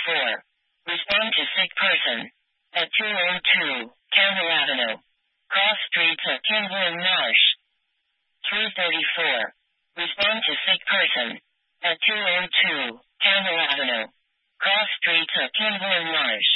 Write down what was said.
334. Respond to sick person. At 202, Campbell Avenue. Cross streets of Kimball and Marsh. 334. Respond to sick person. At 202, Campbell Avenue. Cross streets of Kimball and Marsh.